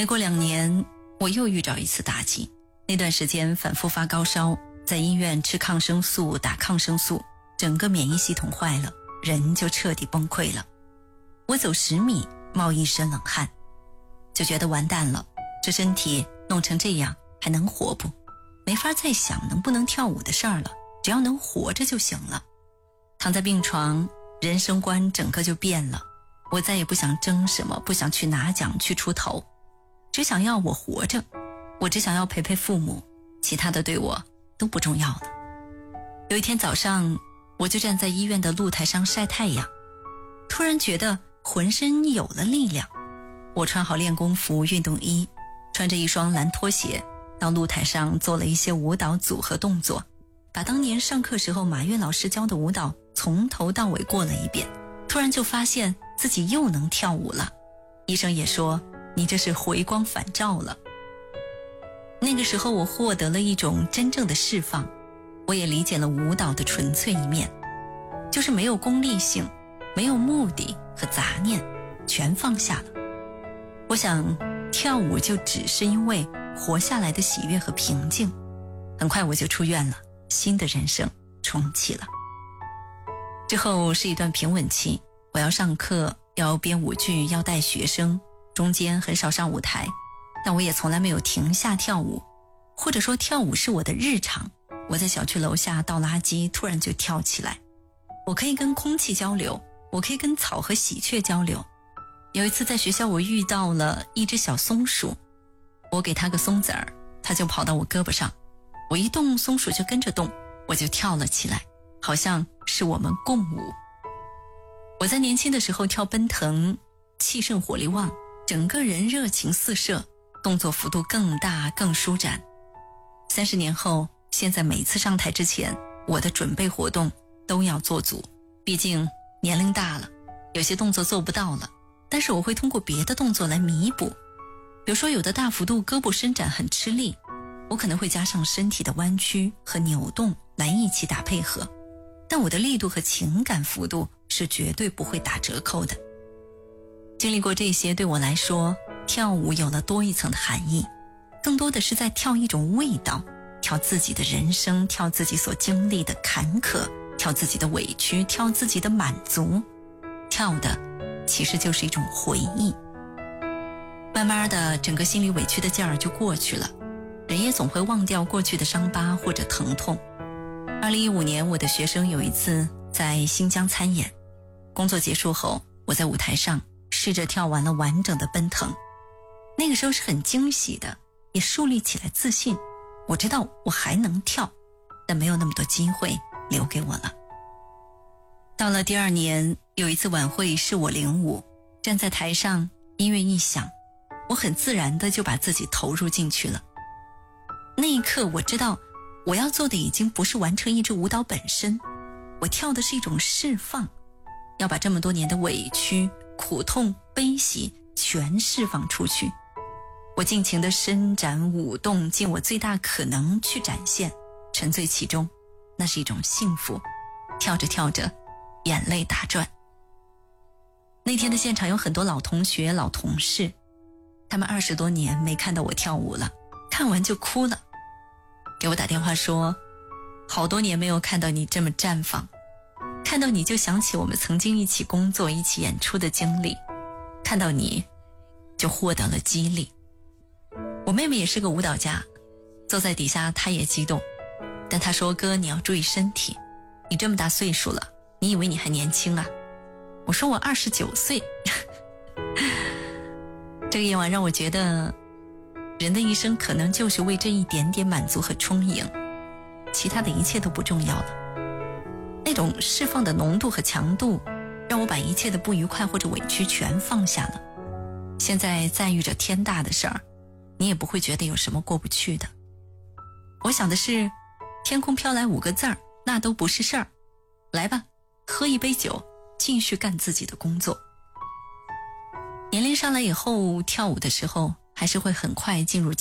没过2年，我又遇着一次打击。那段时间反复发高烧，在医院吃抗生素打抗生素，整个免疫系统坏了，人就彻底崩溃了。我走10米冒一身冷汗，就觉得完蛋了，这身体弄成这样还能活不？没法再想能不能跳舞的事儿了，只要能活着就行了。躺在病床，人生观整个就变了。我再也不想争什么，不想去拿奖去出头，只想要我活着，我只想要陪陪父母，其他的对我都不重要了。有一天早上，我就站在医院的露台上晒太阳，突然觉得浑身有了力量。我穿好练功服运动衣，穿着一双蓝拖鞋，到露台上做了一些舞蹈组合动作，把当年上课时候马跃老师教的舞蹈从头到尾过了一遍。突然就发现自己又能跳舞了，医生也说你这是回光返照了。那个时候我获得了一种真正的释放，我也理解了舞蹈的纯粹一面，就是没有功利性，没有目的和杂念，全放下了。我想跳舞就只是因为活下来的喜悦和平静。很快我就出院了，新的人生重启了。之后是一段平稳期，我要上课，要编舞剧，要带学生，中间很少上舞台，但我也从来没有停下跳舞，或者说跳舞是我的日常。我在小区楼下倒垃圾，突然就跳起来。我可以跟空气交流，我可以跟草和喜鹊交流。有一次在学校，我遇到了一只小松鼠，我给它个松子儿，它就跑到我胳膊上，我一动松鼠就跟着动，我就跳了起来，好像是我们共舞。我在年轻的时候跳奔腾，气盛火力旺，整个人热情四射，动作幅度更大更舒展。30年后，现在每次上台之前，我的准备活动都要做足，毕竟年龄大了，有些动作做不到了，但是我会通过别的动作来弥补。比如说有的大幅度胳膊伸展很吃力，我可能会加上身体的弯曲和扭动来一起打配合，但我的力度和情感幅度是绝对不会打折扣的。经历过这些，对我来说，跳舞有了多一层的含义，更多的是在跳一种味道，跳自己的人生，跳自己所经历的坎坷，跳自己的委屈，跳自己的满足，跳的其实就是一种回忆。慢慢的，整个心里委屈的劲儿就过去了，人也总会忘掉过去的伤疤或者疼痛。2015年，我的学生有一次在新疆参演，工作结束后，我在舞台上试着跳完了完整的奔腾。那个时候是很惊喜的，也树立起来自信。我知道我还能跳，但没有那么多机会留给我了。到了第2年，有一次晚会是我领舞，站在台上，音乐一响，我很自然的就把自己投入进去了。那一刻我知道，我要做的已经不是完成一支舞蹈本身，我跳的是一种释放，要把这么多年的委屈、苦痛、悲喜全释放出去。我尽情地伸展舞动，尽我最大可能去展现，沉醉其中，那是一种幸福。跳着跳着，眼泪打转。那天的现场有很多老同学、老同事，他们20多年没看到我跳舞了，看完就哭了，给我打电话说，好多年没有看到你这么绽放，看到你就想起我们曾经一起工作、一起演出的经历，看到你就获得了激励。我妹妹也是个舞蹈家，坐在底下她也激动，但她说，哥，你要注意身体，你这么大岁数了，你以为你还年轻啊？我说我29岁。这个夜晚让我觉得，人的一生可能就是为这一点点满足和充盈，其他的一切都不重要了。那种释放的浓度和强度，让我把一切的不愉快或者委屈全放下了。现在再遇着天大的事儿，你也不会觉得有什么过不去的。我想的是，天空飘来5个字儿，那都不是事儿。来吧，喝一杯酒，继续干自己的工作。年龄上来以后，跳舞的时候还是会很快进入